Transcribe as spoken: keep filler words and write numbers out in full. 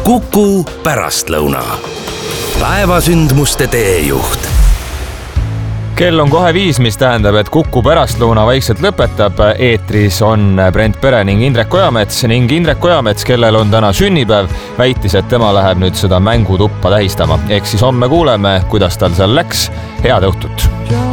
Kuku pärastlõuna. Päevasündmuste teejuht. Kell on kohe viis, mis tähendab, et Kuku pärastlõuna vaikselt lõpetab. Eetris on Brent Pere ning Indrek Ojamets ning Indrek Ojamets, kellel on täna sünnipäev, väitis, et tema läheb nüüd seda mängutuppa tähistama. Ehk siis homme kuuleme, kuidas tal seal läks. Head õhtut!